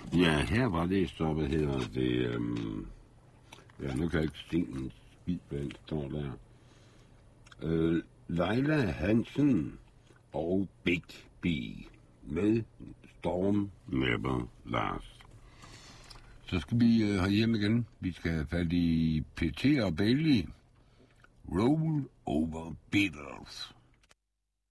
Ja, her var det så, hvad hedder det, ja, nu kan jeg ikke se en skid, hvad der står der. Leila Hansen og Big B med Storm Never Last. Så skal vi herhjem igen. Vi skal have fat i PT og Bailey. Roll over Beatles.